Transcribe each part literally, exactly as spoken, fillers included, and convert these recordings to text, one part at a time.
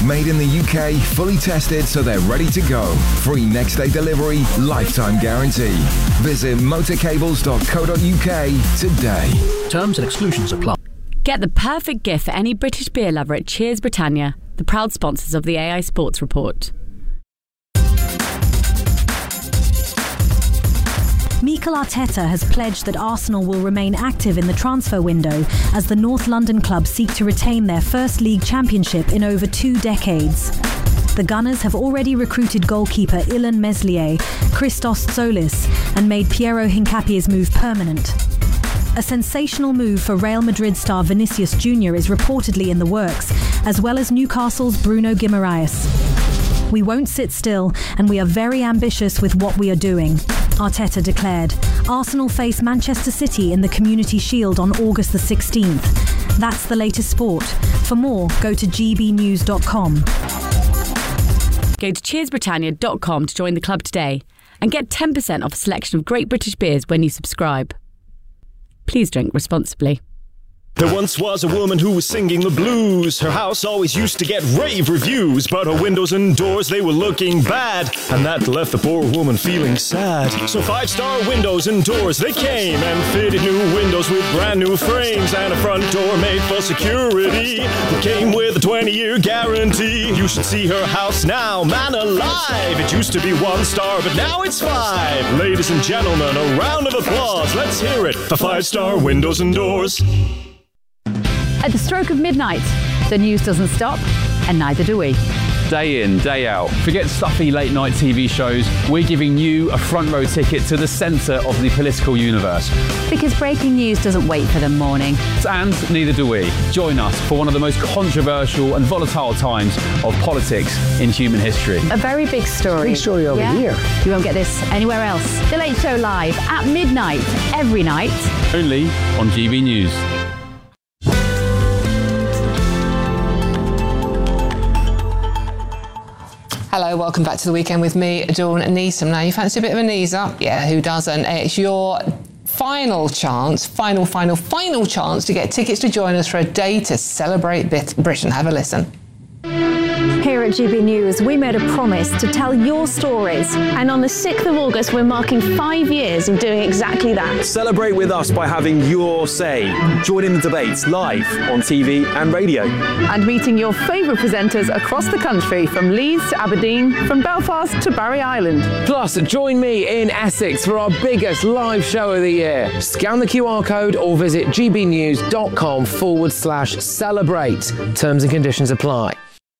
made in the U K, fully tested so they're ready to go. Free next day delivery, lifetime guarantee. Visit motorcables dot co dot U K today. Terms and exclusions apply. Get the perfect gift for any British beer lover at Cheers Britannia, the proud sponsors of the A I Sports Report. Mikel Arteta has pledged that Arsenal will remain active in the transfer window as the North London club seek to retain their first league championship in over two decades. The Gunners have already recruited goalkeeper Ilan Meslier, Christos Tzolis, and made Piero Hincapie's move permanent. A sensational move for Real Madrid star Vinicius Junior is reportedly in the works, as well as Newcastle's Bruno Guimaraes. We won't sit still, and we are very ambitious with what we are doing, Arteta declared. Arsenal face Manchester City in the Community Shield on August the sixteenth. That's the latest sport. For more, go to g b news dot com. Go to cheers britannia dot com to join the club today and get ten percent off a selection of great British beers when you subscribe. Please drink responsibly. There once was a woman who was singing the blues. Her house always used to get rave reviews, but her windows and doors, they were looking bad, and that left the poor woman feeling sad. So five-star windows and doors, they came and fitted new windows with brand new frames and a front door made for security. It came with a twenty-year guarantee. You should see her house now, man alive. It used to be one star, but now it's five. Ladies and gentlemen, a round of applause. Let's hear it for five-star windows and doors. At the stroke of midnight, the news doesn't stop, and neither do we. Day in, day out. Forget stuffy late night T V shows. We're giving you a front row ticket to the centre of the political universe. Because breaking news doesn't wait for the morning. And neither do we. Join us for one of the most controversial and volatile times of politics in human history. A very big story. Big story over yeah? here. You won't get this anywhere else. The Late Show live at midnight, every night. Only on G B News. Hello, welcome back to the weekend with me, Dawn Neeson. Now, you fancy a bit of a knees up? Yeah, who doesn't? It's your final chance, final, final, final chance to get tickets to join us for a day to celebrate Britain. Have a listen. Here at G B News, we made a promise to tell your stories. And on the sixth of August, we're marking five years of doing exactly that. Celebrate with us by having your say. Join in the debates live on T V and radio. And meeting your favourite presenters across the country, from Leeds to Aberdeen, from Belfast to Barry Island. Plus, join me in Essex for our biggest live show of the year. Scan the Q R code or visit gbnews.com forward slash celebrate. Terms and conditions apply.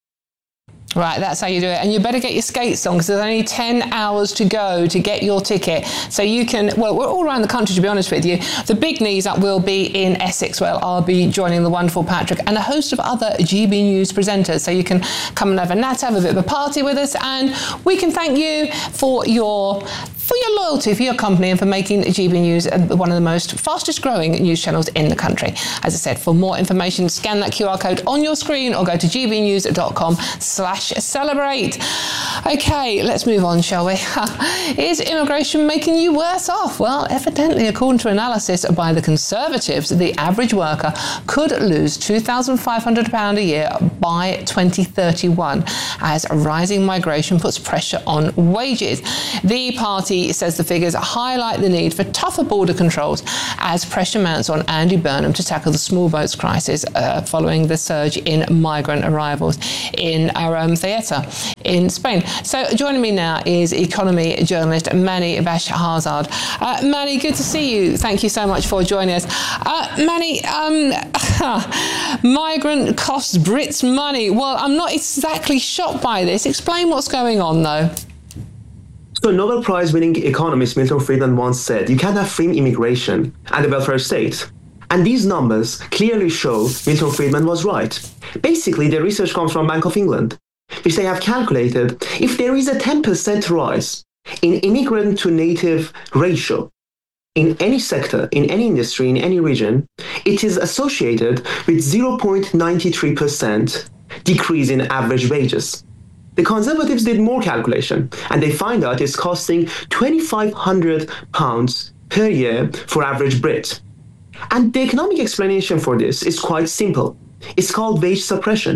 Right, that's how you do it. And you better get your skates on, because there's only ten hours to go to get your ticket. So you can, well, we're all around the country, to be honest with you. The big knees up will be in Essex, where I'll be joining the wonderful Patrick and a host of other G B News presenters. So you can come and have a nat, have a bit of a party with us, and we can thank you for your for your loyalty, for your company, and for making G B News one of the most fastest growing news channels in the country. As I said, for more information, scan that Q R code on your screen or go to gbnews.com slash celebrate. Okay, let's move on, shall we? Is immigration making you worse off? Well, evidently, according to analysis by the Conservatives, the average worker could lose two thousand five hundred pounds a year by twenty thirty-one, as rising migration puts pressure on wages. The party says the figures highlight the need for tougher border controls as pressure mounts on Andy Burnham to tackle the small boats crisis uh, following the surge in migrant arrivals in our um, theatre in Spain. So joining me now is economy journalist Mani Bashharzad. Uh, Mani, good to see you. Thank you so much for joining us. Uh, Mani, um, migrant costs Brits money. Well, I'm not exactly shocked by this. Explain what's going on, though. So Nobel Prize-winning economist Milton Friedman once said, you can't have free immigration and a welfare state. And these numbers clearly show Milton Friedman was right. Basically, the research comes from Bank of England, which they have calculated if there is a ten percent rise in immigrant to native ratio in any sector, in any industry, in any region, it is associated with zero point nine three percent decrease in average wages. The Conservatives did more calculation, and they find out it's costing two thousand five hundred pounds per year for average Brit. And the economic explanation for this is quite simple. It's called wage suppression.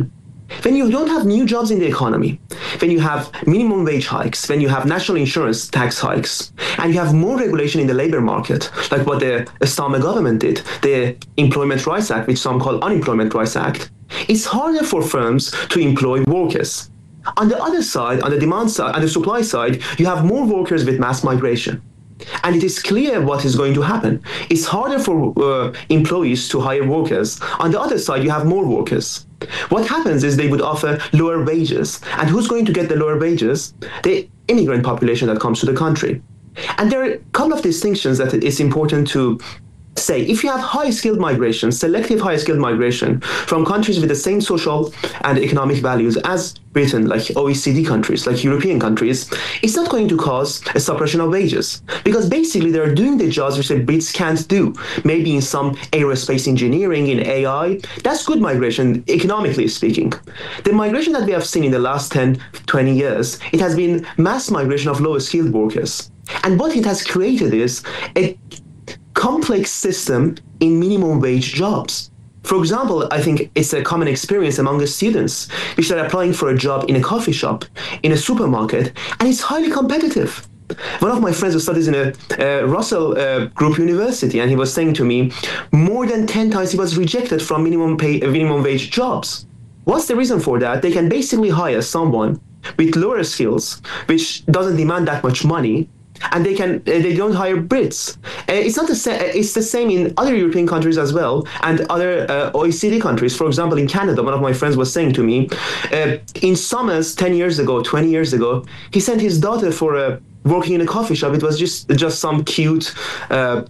When you don't have new jobs in the economy, when you have minimum wage hikes, when you have national insurance tax hikes, and you have more regulation in the labor market, like what the Starmer government did, the Employment Rights Act, which some call Unemployment Rights Act, it's harder for firms to employ workers. On the other side, on the demand side, on the supply side, you have more workers with mass migration. And it is clear what is going to happen. It's harder for uh, employees to hire workers. On the other side, you have more workers. What happens is they would offer lower wages. And who's going to get the lower wages? The immigrant population that comes to the country. And there are a couple of distinctions that it's important to say. If you have high-skilled migration, selective high-skilled migration from countries with the same social and economic values as Britain, like O E C D countries, like European countries, it's not going to cause a suppression of wages, because basically they're doing the jobs which the Brits can't do. Maybe in some aerospace engineering, in A I, that's good migration, economically speaking. The migration that we have seen in the last ten, twenty years, it has been mass migration of lower-skilled workers. And what it has created is a complex system in minimum wage jobs. For example, I think it's a common experience among the students, which are applying for a job in a coffee shop, in a supermarket, and it's highly competitive. One of my friends who studies in a uh, Russell uh, Group University, and he was saying to me, more than ten times he was rejected from minimum pay, uh, minimum wage jobs. What's the reason for that? They can basically hire someone with lower skills, which doesn't demand that much money, and they can uh, they don't hire Brits. Uh, it's not the same. It's the same in other European countries as well, and other uh, O E C D countries. For example, in Canada, one of my friends was saying to me, uh, in summers ten years ago, twenty years ago, he sent his daughter for uh, working in a coffee shop. It was just just some cute uh,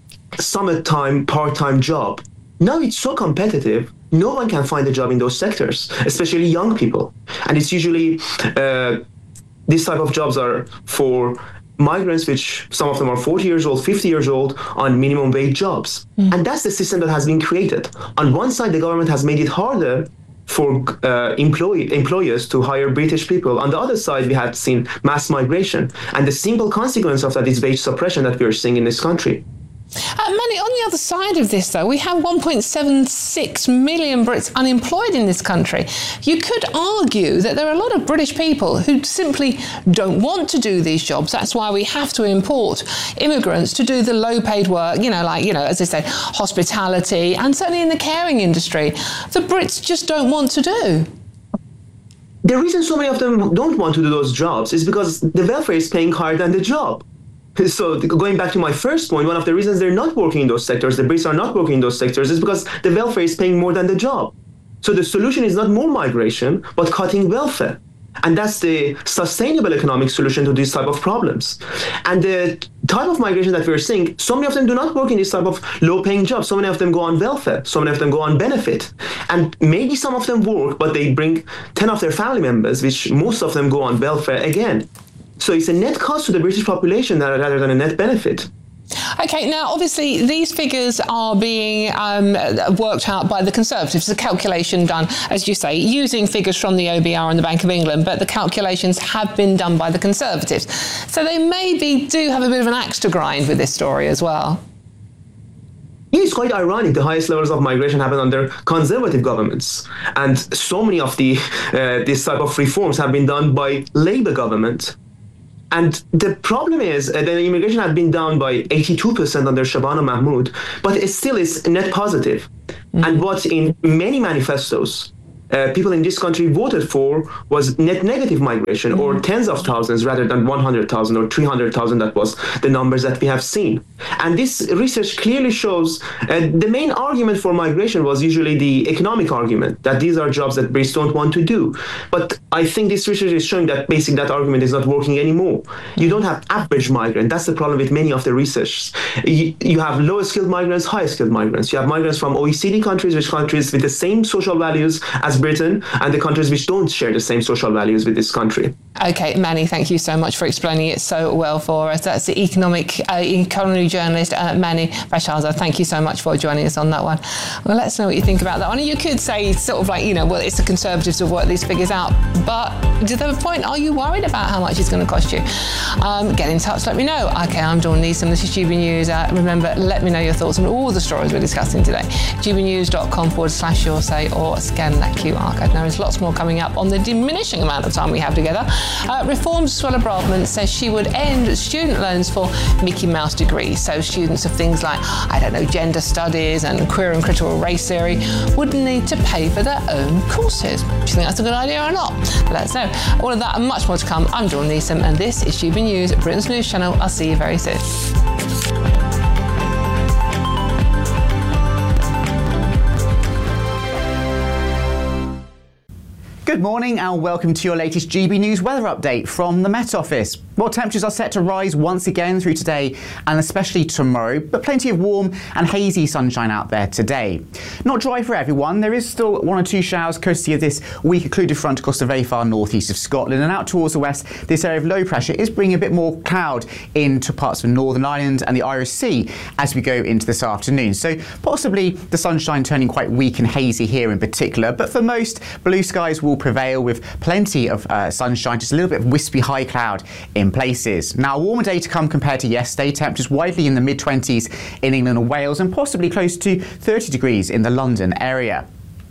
summertime part-time job. Now it's so competitive. No one can find a job in those sectors, especially young people, and it's usually uh, these type of jobs are for migrants, which some of them are forty years old, fifty years old, on minimum wage jobs. Mm. And that's the system that has been created. On one side, the government has made it harder for uh, employee, employers to hire British people. On the other side, we have seen mass migration. And the simple consequence of that is wage suppression that we are seeing in this country. Uh, Mani, on the other side of this, though, we have one point seven six million Brits unemployed in this country. You could argue that there are a lot of British people who simply don't want to do these jobs. That's why we have to import immigrants to do the low-paid work, you know, like, you know, as I said, hospitality, and certainly in the caring industry. The Brits just don't want to do. The reason so many of them don't want to do those jobs is because the welfare is paying higher than the job. So going back to my first point, one of the reasons they're not working in those sectors, the Brits are not working in those sectors, is because the welfare is paying more than the job. So the solution is not more migration, but cutting welfare. And that's the sustainable economic solution to these type of problems. And the type of migration that we're seeing, so many of them do not work in this type of low-paying jobs. So many of them go on welfare. So many of them go on benefit. And maybe some of them work, but they bring ten of their family members, which most of them go on welfare again. So it's a net cost to the British population rather than a net benefit. OK, now, obviously, these figures are being um, worked out by the Conservatives. It's a calculation done, as you say, using figures from the O B R and the Bank of England, but the calculations have been done by the Conservatives. So they maybe do have a bit of an axe to grind with this story as well. Yeah, it's quite ironic. The highest levels of migration happen under Conservative governments. And so many of the uh, this type of reforms have been done by Labour government. And the problem is uh, the immigration had been down by eighty-two percent under Shabana Mahmood, but it still is net positive. Mm-hmm. And what in many manifestos uh, people in this country voted for was net negative migration, mm-hmm. or tens of thousands rather than one hundred thousand or three hundred thousand. That was the numbers that we have seen. And this research clearly shows uh, the main argument for migration was usually the economic argument, that these are jobs that Brits don't want to do. But I think this research is showing that basically that argument is not working anymore. You don't have average migrant. That's the problem with many of the research. You, you have lower skilled migrants, higher skilled migrants. You have migrants from O E C D countries, which countries with the same social values as Britain, and the countries which don't share the same social values with this country. Okay, Manny, thank you so much for explaining it so well for us. That's the economic uh, economy journalist, uh, Manny Bashazza. Thank you so much for joining us on that one. Well, let us know what you think about that one. You could say sort of like, you know, well, it's the Conservatives who work these figures out, but to the point, are you worried about how much it's going to cost you? Um, get in touch, let me know. Okay, I'm Dawn Neeson, this is G B News. Uh, remember, let me know your thoughts on all the stories we're discussing today. gbnews.com forward slash your say or scan that Q R code. Now, there's lots more coming up on the diminishing amount of time we have together. Uh, Reform's Suella Braverman says she would end student loans for Mickey Mouse degrees. So students of things like, I don't know, gender studies and queer and critical race theory wouldn't need to pay for their own courses. Do you think that's a good idea or not? Let us know. All of that and much more to come. I'm Dawn Neeson and this is G B News, Britain's news channel. I'll see you very soon. Good morning and welcome to your latest G B News weather update from the Met Office. Well, temperatures are set to rise once again through today and especially tomorrow, but plenty of warm and hazy sunshine out there today. Not dry for everyone. There is still one or two showers courtesy of this weak occluded front across the very far northeast of Scotland, and out towards the west, this area of low pressure is bringing a bit more cloud into parts of Northern Ireland and the Irish Sea as we go into this afternoon. So possibly the sunshine turning quite weak and hazy here in particular, but for most, blue skies will prevail with plenty of uh, sunshine, just a little bit of wispy high cloud in places. Now, a warmer day to come compared to yesterday. Temperatures widely in the mid twenties in England and Wales and possibly close to thirty degrees in the London area.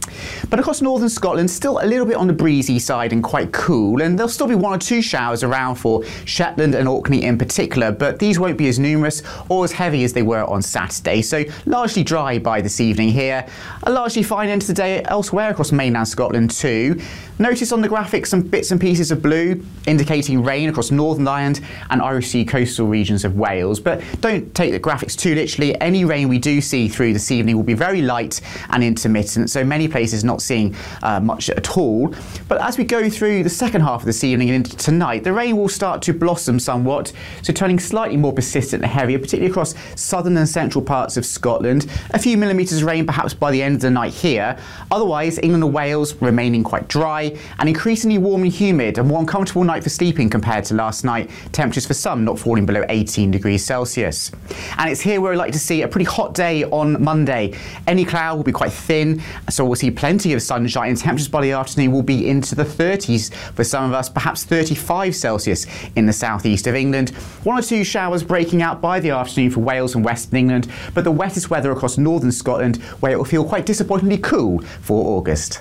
But across northern Scotland, still a little bit on the breezy side and quite cool, and there'll still be one or two showers around for Shetland and Orkney in particular, but these won't be as numerous or as heavy as they were on Saturday, so largely dry by this evening here. A largely fine end to the day elsewhere across mainland Scotland too. Notice on the graphic some bits and pieces of blue indicating rain across Northern Ireland and Irish Sea coastal regions of Wales, but don't take the graphics too literally. Any rain we do see through this evening will be very light and intermittent, so many places not seeing uh, much at all. But as we go through the second half of this evening and into tonight, the rain will start to blossom somewhat, so turning slightly more persistent and heavier, particularly across southern and central parts of Scotland. A few millimetres of rain perhaps by the end of the night here. Otherwise, England and Wales remaining quite dry and increasingly warm and humid, a more uncomfortable night for sleeping compared to last night. Temperatures for some not falling below eighteen degrees Celsius. And it's here where we're likely to see a pretty hot day on Monday. Any cloud will be quite thin, so we'll see plenty of sunshine, and temperatures by the afternoon will be into the thirties for some of us, perhaps thirty-five Celsius in the southeast of England. One or two showers breaking out by the afternoon for Wales and Western England, but the wettest weather across northern Scotland, where it will feel quite disappointingly cool for August.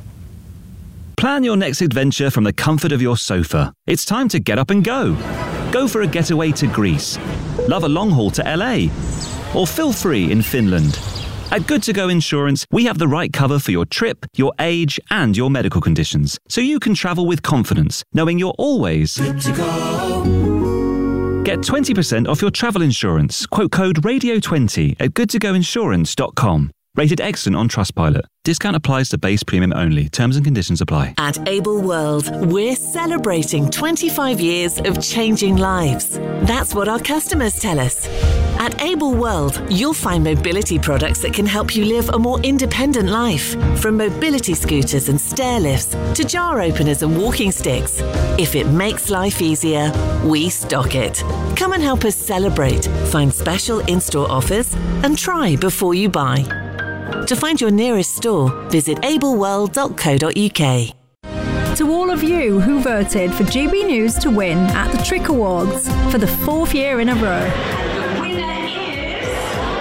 Plan your next adventure from the comfort of your sofa. It's time to get up and go. Go for a getaway to Greece. Love a long haul to L A. Or feel free in Finland. At Good To Go Insurance, we have the right cover for your trip, your age, and your medical conditions, so you can travel with confidence, knowing you're always good to go. Get twenty percent off your travel insurance. Quote code radio twenty at good to go insurance dot com. Rated excellent on Trustpilot. Discount applies to base premium only. Terms and conditions apply. At Able World, we're celebrating twenty-five years of changing lives. That's what our customers tell us. At Able World, you'll find mobility products that can help you live a more independent life. From mobility scooters and stair lifts to jar openers and walking sticks. If it makes life easier, we stock it. Come and help us celebrate. Find special in-store offers and try before you buy. To find your nearest store, visit able world dot co dot U K. To all of you who voted for G B News to win at the Trick Awards for the fourth year in a row. The winner is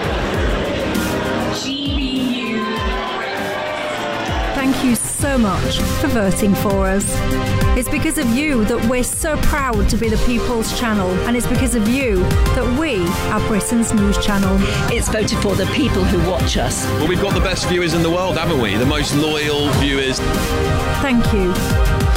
G B News. Thank you so much for voting for us. It's because of you that we're so proud to be the People's Channel, and it's because of you that we are Britain's news channel. It's voted for the people who watch us. Well, we've got the best viewers in the world, haven't we? The most loyal viewers. Thank you.